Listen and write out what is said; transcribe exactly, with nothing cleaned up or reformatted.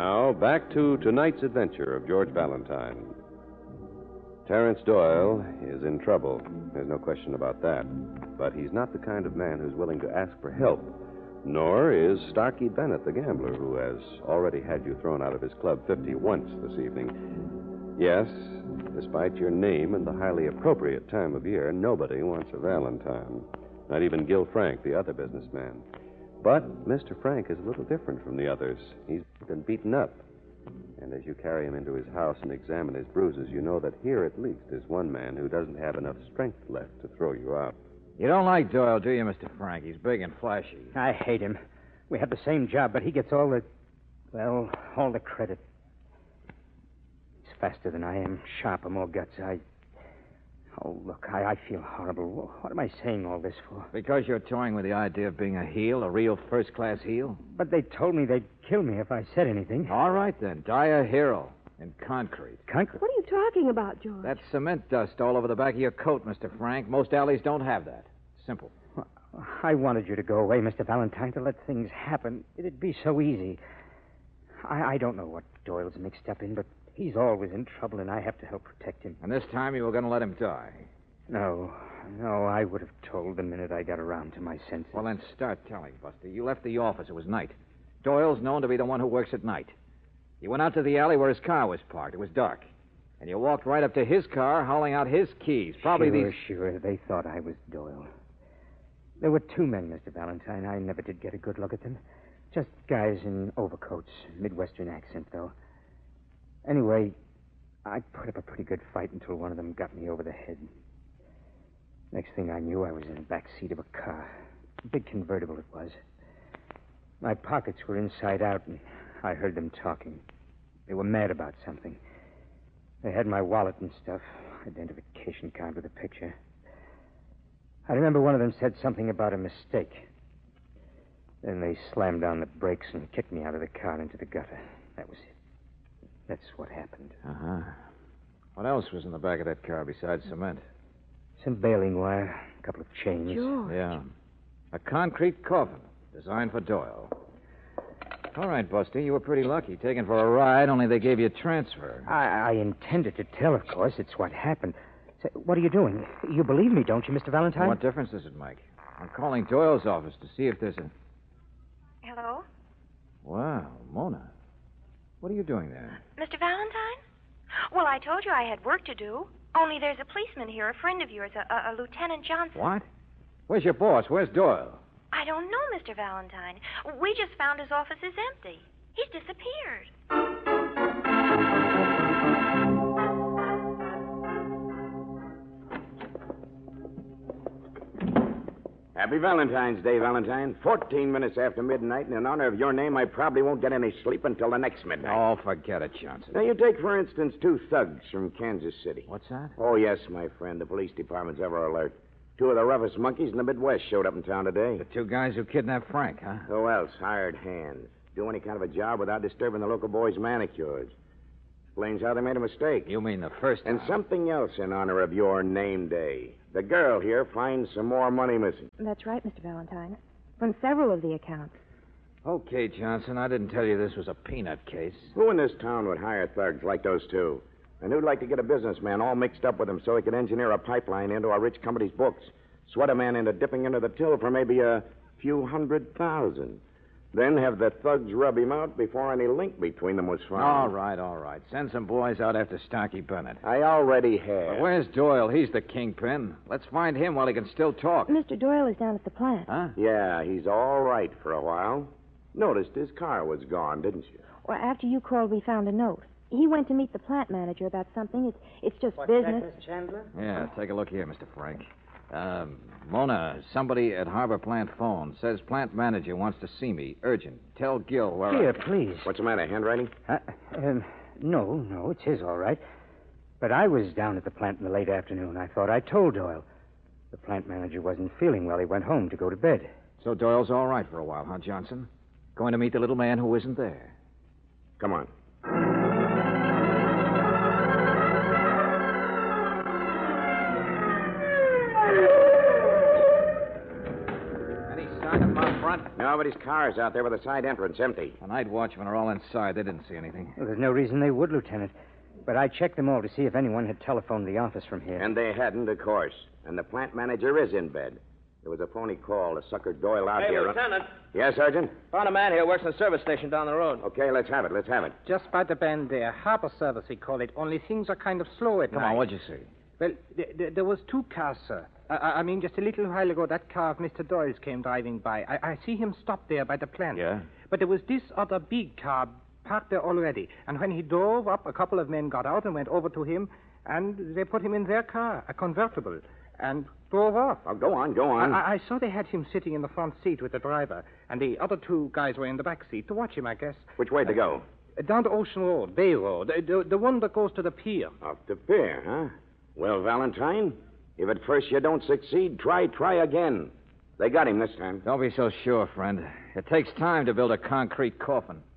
Now, back to tonight's adventure of George Valentine. Terence Doyle is in trouble. There's no question about that. But he's not the kind of man who's willing to ask for help. Nor is Starkey Bennett, the gambler, who has already had you thrown out of his Club fifty once this evening. Yes, despite your name and the highly appropriate time of year, nobody wants a Valentine. Not even Gil Frank, the other businessman. But Mister Frank is a little different from the others. He's been beaten up. And as you carry him into his house and examine his bruises, you know that here at least is one man who doesn't have enough strength left to throw you out. You don't like Doyle, do you, Mister Frank? He's big and flashy. I hate him. We have the same job, but he gets all the, well, all the credit. He's faster than I am, sharper, more guts. I... Oh, look, I, I feel horrible. What am I saying all this for? Because you're toying with the idea of being a heel, a real first-class heel? But they told me they'd kill me if I said anything. All right, then. Die a hero. In concrete. Concrete? What are you talking about, George? That's cement dust all over the back of your coat, Mister Frank. Most alleys don't have that. Simple. I wanted you to go away, Mister Valentine, to let things happen. It'd be so easy. I, I don't know what Doyle's mixed up in, but he's always in trouble, and I have to help protect him. And this time you were going to let him die. No, no, I would have told the minute I got around to my senses. Well, then start telling, Buster. You left the office. It was night. Doyle's known to be the one who works at night. You went out to the alley where his car was parked. It was dark. And you walked right up to his car, hauling out his keys. Probably sure, these... Sure, they thought I was Doyle. There were two men, Mister Valentine. I never did get a good look at them. Just guys in overcoats. Midwestern accent, though. Anyway, I put up a pretty good fight until one of them got me over the head. Next thing I knew, I was in the back seat of a car. A big convertible it was. My pockets were inside out, and I heard them talking. They were mad about something. They had my wallet and stuff, identification card with a picture. I remember one of them said something about a mistake. Then they slammed down the brakes and kicked me out of the car into the gutter. That was it. That's what happened. Uh-huh. What else was in the back of that car besides cement? Some baling wire, a couple of chains. George. Yeah. A concrete coffin designed for Doyle. All right, Buster, you were pretty lucky. Taken for a ride, only they gave you a transfer. I, I intended to tell, of course. It's what happened. Say, what are you doing? You believe me, don't you, Mister Valentine? What difference does it make? I'm calling Doyle's office to see if there's a... Hello? Wow, Mona. What are you doing there? Mister Valentine? Well, I told you I had work to do. Only there's a policeman here, a friend of yours, a, a, a Lieutenant Johnson. What? Where's your boss? Where's Doyle? I don't know, Mister Valentine. We just found his office is empty. He's disappeared. Happy Valentine's Day, Valentine. Fourteen minutes after midnight, and in honor of your name, I probably won't get any sleep until the next midnight. Oh, forget it, Johnson. Now, you take, for instance, two thugs from Kansas City. What's that? Oh, yes, my friend. The police department's ever alert. Two of the roughest monkeys in the Midwest showed up in town today. The two guys who kidnapped Frank, huh? Who else? Hired hands. Do any kind of a job without disturbing the local boys' manicures. Explains how they made a mistake. You mean the first And time. something else in honor of your name day. The girl here finds some more money missing. That's right, Mister Valentine. From several of the accounts. Okay, Johnson, I didn't tell you this was a peanut case. Who in this town would hire thugs like those two? And who'd like to get a businessman all mixed up with him so he could engineer a pipeline into a rich company's books, sweat a man into dipping into the till for maybe a few hundred thousand, then have the thugs rub him out before any link between them was found? All right, all right. Send some boys out after Starkey Bennett. I already have. But where's Doyle? He's the kingpin. Let's find him while he can still talk. Mister Doyle is down at the plant. Huh? Yeah, he's all right for a while. Noticed his car was gone, didn't you? Well, after you called, we found a note. He went to meet the plant manager about something. It's it's just What's business. that, Miss Chandler? Yeah, take a look here, Mister Frank. Um, Mona, somebody at Harbor Plant phone says plant manager wants to see me. Urgent. Tell Gil where Here, I... please. What's the matter, handwriting? Uh, um, no, no, it's his, all right. But I was down at the plant in the late afternoon. I thought I told Doyle. The plant manager wasn't feeling well. He went home to go to bed. So Doyle's all right for a while, huh, Johnson? Going to meet the little man who isn't there. Come on. Any sign of my front? Nobody's car is out there with the side entrance empty. The night watchmen are all inside. They didn't see anything. Well, there's no reason they would, Lieutenant. But I checked them all to see if anyone had telephoned the office from here. And they hadn't, of course. And the plant manager is in bed. There was a phony call to sucker Doyle out Hey, here. Lieutenant. Yes, Sergeant? Found a man here, works in the service station down the road. Okay, let's have it. Let's have it. Just by the bend there. Harbor service, he called it. Only things are kind of slow at Come night. on, what'd you see? Well, th- th- there was two cars, sir. I-, I I mean, just a little while ago, that car of Mister Doyle's came driving by. I, I see him stop there by the plant. Yeah? But there was this other big car parked there already. And when he drove up, a couple of men got out and went over to him, and they put him in their car, a convertible, and drove off. Oh, go on, go on. I, I saw they had him sitting in the front seat with the driver, and the other two guys were in the back seat to watch him, I guess. Which way to go? Uh, down to Ocean Road, Bay Road, the, the, the one that goes to the pier. Off the pier, huh? Well, Valentine, if at first you don't succeed, try, try again. They got him this time. Don't be so sure, friend. It takes time to build a concrete coffin.